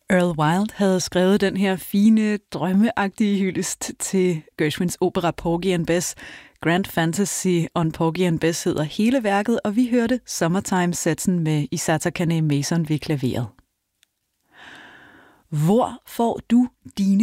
Earl Wild havde skrevet den her fine, drømmeagtige hyldest til Gershwins opera Porgy and Bess. Grand Fantasy on Porgy and Bess hedder hele værket, og vi hørte Summertime-satsen med Isata Kane Mason ved klaveret. Hvor får du dine